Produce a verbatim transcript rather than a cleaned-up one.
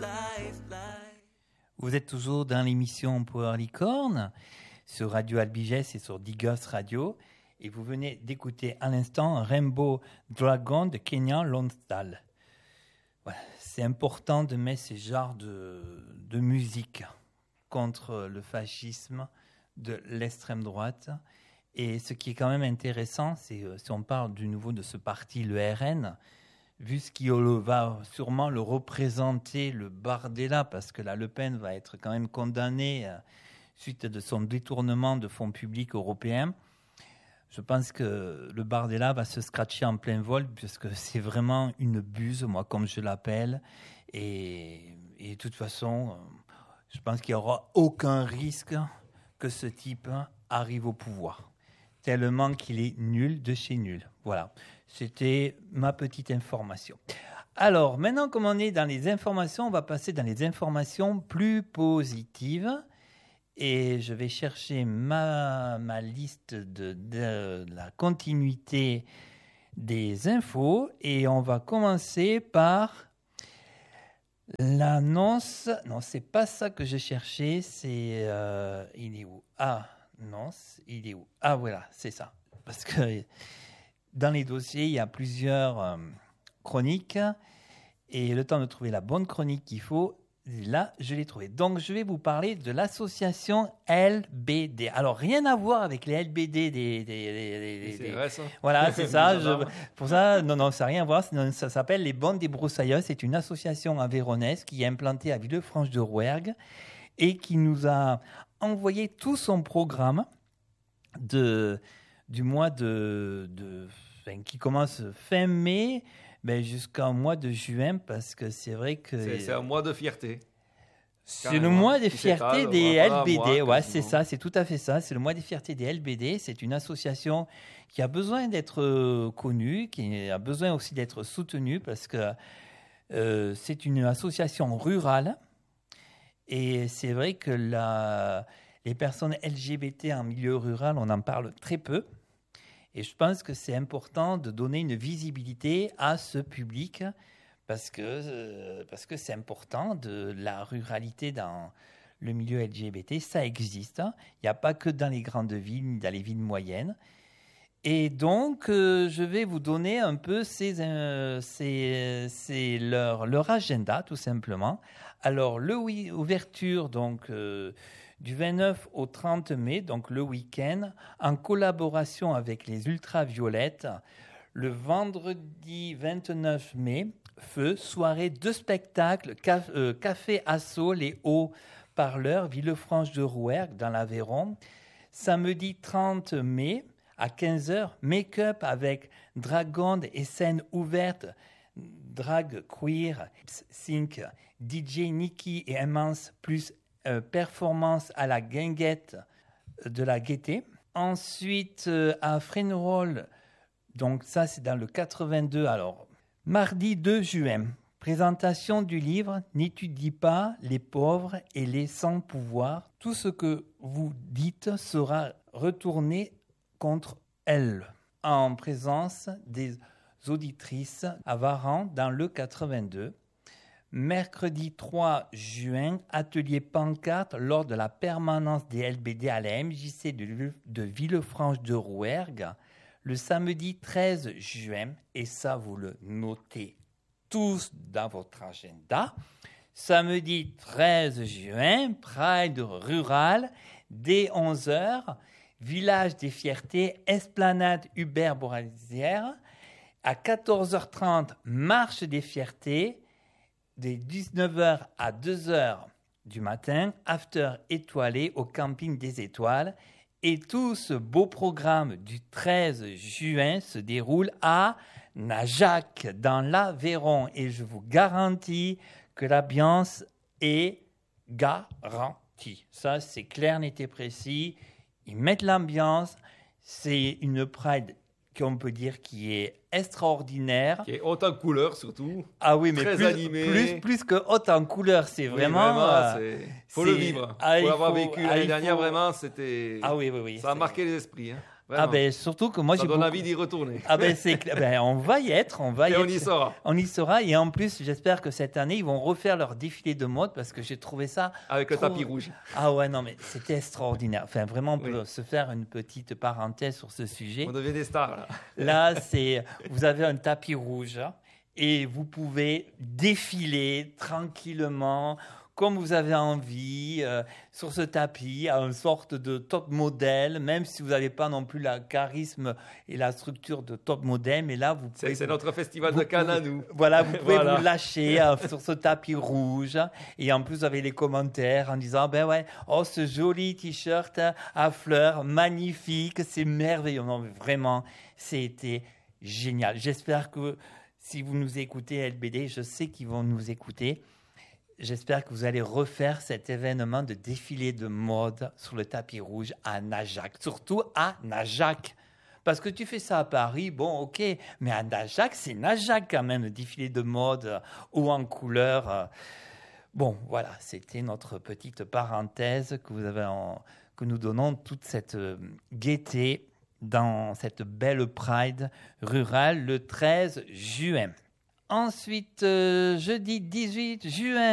Vous êtes toujours dans l'émission Power Licorne sur Radio Albigès et sur Digos Radio. Et vous venez d'écouter à l'instant Rainbow Dragon de Kenyan Lonsdale. Voilà. C'est important de mettre ce genre de, de musique contre le fascisme de l'extrême droite. Et ce qui est quand même intéressant, c'est euh, si on parle du nouveau de ce parti, le R N, vu ce qui va sûrement le représenter, le Bardella, parce que la Le Pen va être quand même condamnée euh, suite de son détournement de fonds publics européens. Je pense que le Bardella va se scratcher en plein vol, puisque c'est vraiment une buse, moi, comme je l'appelle. Et, et de toute façon, je pense qu'il n'y aura aucun risque que ce type arrive au pouvoir, tellement qu'il est nul de chez nul. Voilà, c'était ma petite information. Alors, maintenant, comme on est dans les informations, on va passer dans les informations plus positives. Et je vais chercher ma, ma liste de, de, de la continuité des infos. Et on va commencer par l'annonce. Non, c'est pas ça que je cherchais. C'est... Euh, il est où ? Ah, non, il est où ? Ah, voilà, c'est ça. Parce que dans les dossiers, il y a plusieurs euh, chroniques. Et le temps de trouver la bonne chronique qu'il faut, là, je l'ai trouvé. Donc, je vais vous parler de l'association L B D. Alors, rien à voir avec les L B D des... des, des, des c'est des... vrai, ça. Voilà, c'est ça. je... Pour ça, non, non, ça n'a rien à voir. Ça s'appelle les Bonnes des Broussailles. C'est une association aveyronnaise qui est implantée à Villefranche-de-Rouergue et qui nous a envoyé tout son programme de, du mois de... de enfin, qui commence fin mai... Ben, jusqu'au mois de juin, parce que c'est vrai que... C'est, c'est un mois de fierté. C'est Carrément. le mois des fiertés des L B D. Mois, ouais, c'est ça, c'est tout à fait ça. C'est le mois des fiertés des L B D. C'est une association qui a besoin d'être euh, connue, qui a besoin aussi d'être soutenue, parce que euh, c'est une association rurale. Et c'est vrai que la, les personnes L G B T en milieu rural, on en parle très peu. Et je pense que c'est important de donner une visibilité à ce public parce que, euh, parce que c'est important de la ruralité dans le milieu L G B T. Ça existe. Il n'y a pas que dans les grandes villes, ni dans les villes moyennes. Et donc, euh, je vais vous donner un peu ces, euh, ces, ces, leur, leur agenda, tout simplement. Alors, l'ouverture, donc... Euh, du vingt-neuf au trente mai, donc le week-end, en collaboration avec les Ultraviolettes. Le vendredi vingt-neuf mai, feu, soirée de spectacles, caf, euh, Café Asso, les Hauts-Parleurs, Villefranche-de-Rouergue, dans l'Aveyron. Samedi trente mai, à quinze heures, make-up avec dragonde et scène ouverte, drag queer, sync, D J Nikki et Immense, plus Euh, performance à la guinguette de la Gaîté. Ensuite, euh, à Fresnerolles, donc ça c'est dans le quatre-vingt-deux. Alors, mardi deux juin, présentation du livre « N'étudie pas les pauvres et les sans pouvoir. Tout ce que vous dites sera retourné contre elles » en présence des auditrices à Varan dans le quatre-vingt-deux. Mercredi trois juin, atelier pancarte lors de la permanence des L B D à la M J C de, de Villefranche-de-Rouergue. Le samedi treize juin, et ça vous le notez tous dans votre agenda, samedi treize juin, Pride rural, dès onze heures, village des fiertés, esplanade Hubert Bourasière. À quatorze heures trente, marche des fiertés. Des dix-neuf heures à deux heures du matin, after étoilé au camping des Étoiles. Et tout ce beau programme du treize juin se déroule à Najac, dans l'Aveyron. Et je vous garantis que l'ambiance est garantie. Ça, c'est clair, net et précis. Ils mettent l'ambiance. C'est une Pride qu'on peut dire qui est extraordinaire. Qui est haute en couleur, surtout. Ah oui, mais très plus, animé. plus, plus que haute en couleur, c'est oui, vraiment... vraiment euh, c'est... faut c'est... le vivre. Ah, pour il l'avoir faut... vécu ah, l'année il dernière, faut... vraiment, c'était... Ah oui, oui, oui. Ça a c'est... marqué les esprits. Hein. Vraiment. Ah ben surtout que moi Ça j'ai donne beaucoup... envie d'y retourner. Ah ben c'est clair. Ben, on va y être, on va y Et être. on y sera. On y sera et en plus j'espère que cette année ils vont refaire leur défilé de mode parce que j'ai trouvé ça Avec le trop- tapis rouge. Ah ouais non mais c'était extraordinaire. Enfin vraiment on peut Oui. se faire une petite parenthèse sur ce sujet. On devient des stars, là. Là c'est vous avez un tapis rouge et vous pouvez défiler tranquillement comme vous avez envie, euh, sur ce tapis, à une sorte de top modèle, même si vous n'avez pas non plus le charisme et la structure de top modèle, mais là, vous pouvez... C'est c'est notre festival vous de Cannes à pouvez- nous. Voilà, vous pouvez Voilà. vous lâcher euh, sur ce tapis rouge, et en plus, vous avez les commentaires en disant, ben ouais, oh, ce joli t-shirt à fleurs, magnifique, c'est merveilleux. Non, mais vraiment, c'était génial. J'espère que si vous nous écoutez, L B D, je sais qu'ils vont nous écouter. J'espère que vous allez refaire cet événement de défilé de mode sur le tapis rouge à Najac, surtout à Najac. Parce que tu fais ça à Paris, bon, ok, mais à Najac, c'est Najac quand même, le défilé de mode euh, haut en couleur. euh. Bon, voilà, c'était notre petite parenthèse que, vous avez en- que nous donnons toute cette euh, gaieté dans cette belle Pride rurale le treize juin. Ensuite, euh, jeudi dix-huit juin,